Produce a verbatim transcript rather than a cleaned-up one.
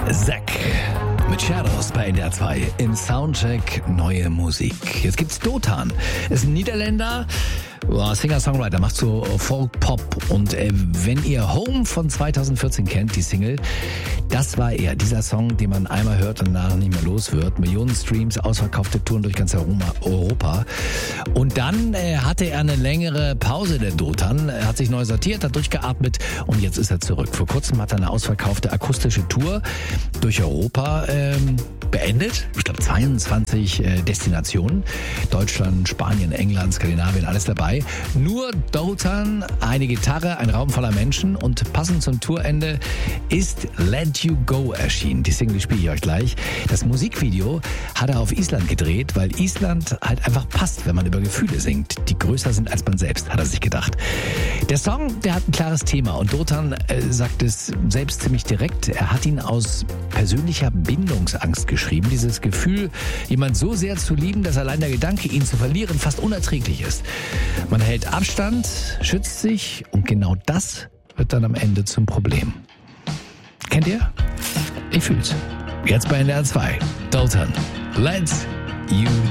Zack mit Shadows bei N D R zwei im Soundcheck neue Musik. Jetzt gibt's Dotan. Ist ein Niederländer, Singer-Songwriter, macht so Folk-Pop. Und äh, wenn ihr Home von zweitausendvierzehn kennt, die Single, das war er. Dieser Song, den man einmal hört und danach nicht mehr los wird. Millionen Streams, ausverkaufte Touren durch ganz Europa. Und dann äh, hatte er eine längere Pause, der Dotan. Er hat sich neu sortiert, hat durchgeatmet und jetzt ist er zurück. Vor kurzem hat er eine ausverkaufte akustische Tour durch Europa ähm, beendet. Ich glaube zweiundzwanzig äh, Destinationen. Deutschland, Spanien, England, Skandinavien, alles dabei. Nur Dotan, eine Gitarre, ein Raum voller Menschen und passend zum Tourende ist Let You Go erschienen. Die Single spiele ich euch gleich. Das Musikvideo hat er auf Island gedreht, weil Island halt einfach passt, wenn man über Gefühle singt, die größer sind als man selbst, hat er sich gedacht. Der Song, der hat ein klares Thema und Dotan äh, sagt es selbst ziemlich direkt. Er hat ihn aus persönlicher Bindungsangst geschrieben. Dieses Gefühl, jemand so sehr zu lieben, dass allein der Gedanke, ihn zu verlieren, fast unerträglich ist. Man hält Abstand, schützt sich und genau das wird dann am Ende zum Problem. Kennt ihr? Ich fühl's. Jetzt bei N D R zwei. Dotan. Let You